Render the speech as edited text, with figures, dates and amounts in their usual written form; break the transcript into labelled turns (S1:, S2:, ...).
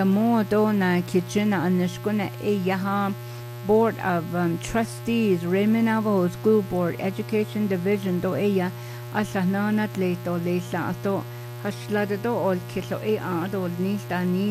S1: Mo do na kitchen anishkuna yaha Board of Trustees, Raymond Navajo School Board, Education Division do ella asanana tleto leisa ato haslada do ol kilo do nista ni